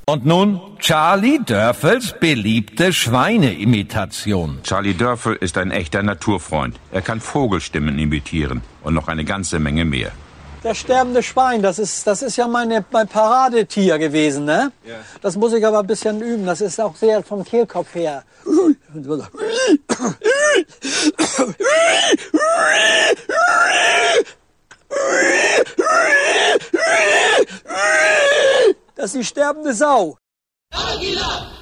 Und nun Charlie Dörfels beliebte Schweineimitation. Charlie Dörfel ist ein echter Naturfreund. Er kann Vogelstimmen imitieren und noch eine ganze Menge mehr. Das sterbende Schwein, das ist ja mein Paradetier gewesen, ne? Ja. Das muss ich aber ein bisschen üben. Das ist auch sehr vom Kehlkopf her. Das ist die sterbende Sau. Agila!